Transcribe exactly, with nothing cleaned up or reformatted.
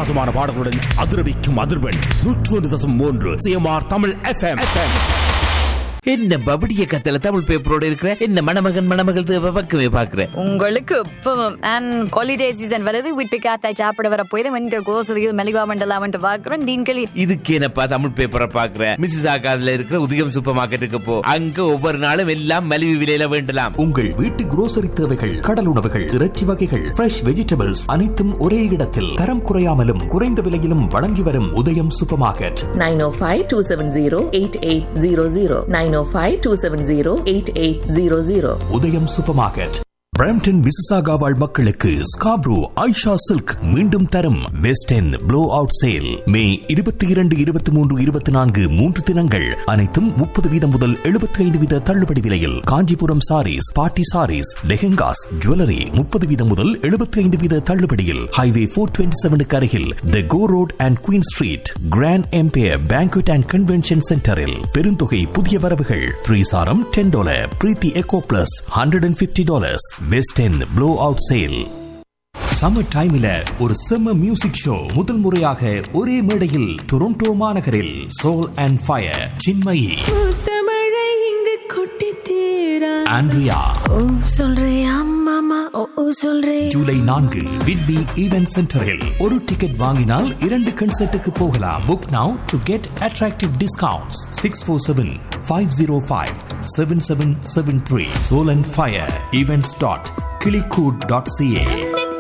அட்டகாசமான பாடல்களுடன் அதிரவிக்கும் அதிர்வெண் நூற்று ஒன்று தசம் மூன்று சிஎம்ஆர் தமிழ் எஃப்எம். என்ன பபடிய கத்தல தமிழ் பேப்பரோட இருக்கிற என்ன மணமகன் மணமகள் பக்கமே பாக்குற உங்களுக்கு இப்பவும் அண்ட் ஹாலிடே சீசன் வருது வீட்டு காத்தாய் சாப்பிட வர போய் இந்த கோசலியில் மெலிவா மண்டலாம் பாக்குறேன் டீன்களி இதுக்கு என்னப்பா தமிழ் பேப்பரை பாக்குற மிஸ்ஸஸ் ஆகாதுல இருக்கிற உதயம் சூப்பர் மார்க்கெட்டுக்கு போ. அங்க ஒவ்வொரு நாளும் எல்லாம் மலிவு விலையில வேண்டலாம். உங்கள் வீட்டு குரோசரி தேவைகள், கடல் உணவுகள், இறைச்சி வகைகள், ஃப்ரெஷ் வெஜிடபிள்ஸ் அனைத்தும் ஒரே இடத்தில் தரம் குறையாமலும் குறைந்த விலையிலும் வழங்கி வரும் உதயம் சூப்பர் மார்க்கெட். நைன் ஓ five two seven zero eight eight zero zero nine ஓ five two seven zero eight eight zero zero. உதயம் சூப்பர் மார்க்கெட். பிரம்டன் மிசிசாகா வாழ் மக்களுக்கு ஸ்காப்ரோ ஐஷா சில்க் மீண்டும் தரும் west end flow out sale மே இருபத்தி இரண்டு இருபத்தி மூன்று இருபத்தி நான்கு மூன்று தினங்கள் அனைத்தும் முப்பது வீதம் முதல் எழுபத்தி ஐந்து வீத தள்ளுபடி விலையில். காஞ்சிபுரம் சாரீஸ், பாட்டி சாரீஸ், லெஹெங்காஸ், ஜுவல்லரி முப்பது வீதம் முதல் எழுபத்தி ஐந்து வீத தள்ளுபடியில். ஹைவே போர் டுவெண்ட்டி செவனுக்கு அருகில் தி கோ road and queen street grand empire banquet and convention சென்டரில் பெருந்தொகை புதிய வரவுகள். த்ரீ சாரம் ten dollar, Preethi echo plus hundred and fifty dollars. West end flow out sale. Summer டைம்ல ஒரு செம்ம மியூசிக் ஷோ முதல் முறையாக ஒரே மேடையில் டொரண்டோ மாநகரில் soul and fire Chinmayi, Andrea, July நான்கு விட்பி ஈவென்ட் சென்டரில். ஒரு டிக்கெட் வாங்கினால் இரண்டு கன்சர்ட்டுக்கு போகலாம். Book now to get attractive discounts. Six four seven five zero five seven seven seven three. Soul and fire events dot கிளிகூட் dot CA.